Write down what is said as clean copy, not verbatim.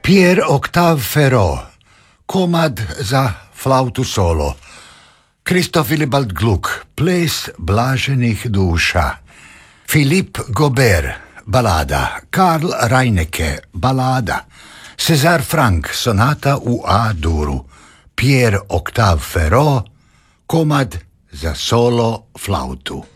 Pierre Octave Ferraud, komad za flautu solo. Christoph Willibald Gluck, ples blaženih duša. Philippe Gaubert, balada. Karl Reinecke, balada. César Franck, sonata u A-duru. Pierre Octave Ferraud, komad za solo flautu.